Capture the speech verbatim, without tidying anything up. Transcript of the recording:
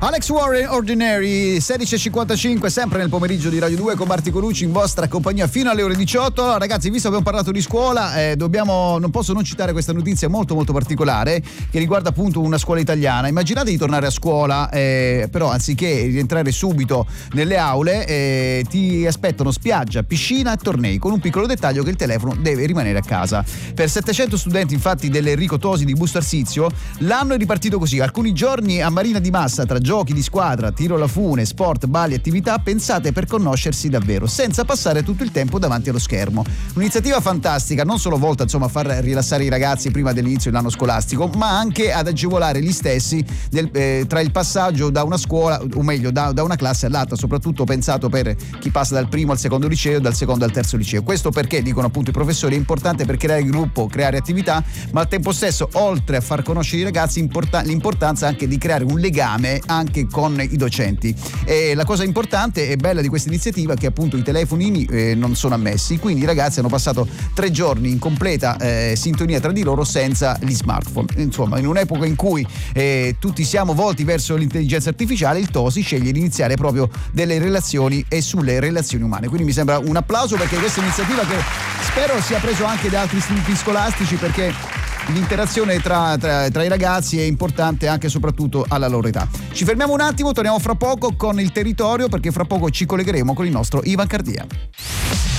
Alex Warren, Ordinary, sedici e cinquantacinque, sempre nel pomeriggio di Radio due con Marti Colucci in vostra compagnia fino alle ore diciotto. Allora, ragazzi, visto che abbiamo parlato di scuola, eh, dobbiamo, non posso non citare questa notizia molto molto particolare che riguarda appunto una scuola italiana. Immaginate di tornare a scuola, eh, però anziché rientrare subito nelle aule, eh, ti aspettano spiaggia, piscina e tornei, con un piccolo dettaglio che il telefono deve rimanere a casa. Per settecento studenti infatti dell'Enrico Tosi di Busto Arsizio l'anno è ripartito così: alcuni giorni a Marina di Massa tra giochi di squadra, tiro alla fune, sport, balli, attività pensate per conoscersi davvero, senza passare tutto il tempo davanti allo schermo. Un'iniziativa fantastica, non solo volta insomma a far rilassare i ragazzi prima dell'inizio dell'anno scolastico, ma anche ad agevolare gli stessi del, eh, tra il passaggio da una scuola, o meglio da, da una classe all'altra, soprattutto pensato per chi passa dal primo al secondo liceo, dal secondo al terzo liceo. Questo perché, dicono appunto i professori, è importante per creare gruppo, creare attività, ma al tempo stesso, oltre a far conoscere i ragazzi, importa- l'importanza anche di creare un legame anche con i docenti. E la cosa importante e bella di questa iniziativa è che appunto i telefonini eh, non sono ammessi, quindi i ragazzi hanno passato tre giorni in completa eh, sintonia tra di loro senza gli smartphone. Insomma, in un'epoca in cui eh, tutti siamo volti verso l'intelligenza artificiale, il Tosi sceglie di iniziare proprio delle relazioni e sulle relazioni umane. Quindi mi sembra un applauso, perché questa iniziativa, che spero sia preso anche da altri istituti scolastici, perché l'interazione tra, tra, tra i ragazzi è importante anche e soprattutto alla loro età. Ci fermiamo un attimo, torniamo fra poco con il territorio, perché fra poco ci collegheremo con il nostro Ivan Cardia.